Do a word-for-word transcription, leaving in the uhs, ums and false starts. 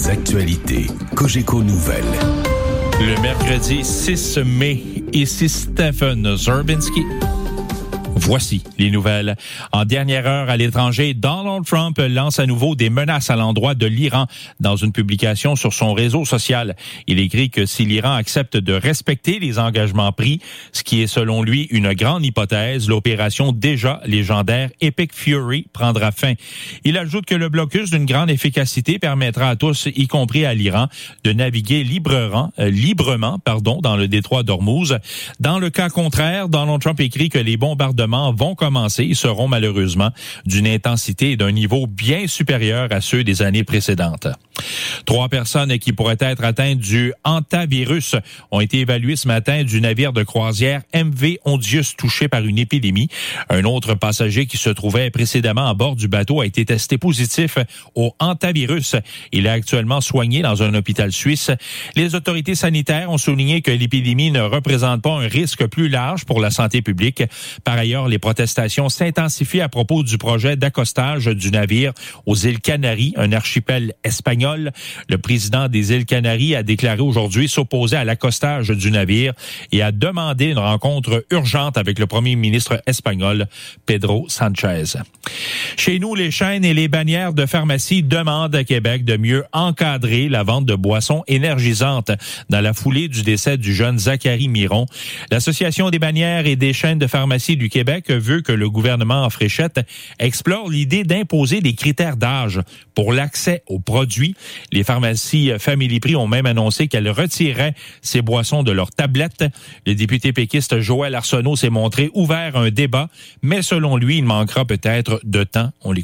Les actualités Cogeco Nouvelles. Le mercredi six mai, ici Stephen Zerbinski. Voici les nouvelles. En dernière heure à l'étranger, Donald Trump lance à nouveau des menaces à l'endroit de l'Iran dans une publication sur son réseau social. Il écrit que si l'Iran accepte de respecter les engagements pris, ce qui est selon lui une grande hypothèse, l'opération déjà légendaire Epic Fury prendra fin. Il ajoute que le blocus d'une grande efficacité permettra à tous, y compris à l'Iran, de naviguer librement, euh, librement pardon, dans le détroit d'Ormuz. Dans le cas contraire, Donald Trump écrit que les bombardements vont commencer. Ils seront malheureusement d'une intensité et d'un niveau bien supérieur à ceux des années précédentes. Trois personnes qui pourraient être atteintes du hantavirus ont été évaluées ce matin du navire de croisière M V Ondius touché par une épidémie. Un autre passager qui se trouvait précédemment à bord du bateau a été testé positif au hantavirus. Il est actuellement soigné dans un hôpital suisse. Les autorités sanitaires ont souligné que l'épidémie ne représente pas un risque plus large pour la santé publique. Par ailleurs, les protestations s'intensifient à propos du projet d'accostage du navire aux îles Canaries, un archipel espagnol. Le président des îles Canaries a déclaré aujourd'hui s'opposer à l'accostage du navire et a demandé une rencontre urgente avec le premier ministre espagnol, Pedro Sanchez. Chez nous, les chaînes et les bannières de pharmacie demandent à Québec de mieux encadrer la vente de boissons énergisantes dans la foulée du décès du jeune Zachary Miron. L'Association des bannières et des chaînes de pharmacie du Québec veut que le gouvernement en fréchette explore l'idée d'imposer des critères d'âge pour l'accès aux produits. Les pharmacies Family Prix ont même annoncé qu'elles retireraient ces boissons de leurs tablettes. Le député péquiste Joël Arsenault s'est montré ouvert à un débat, mais selon lui, il manquera peut-être de temps. On l'écoute.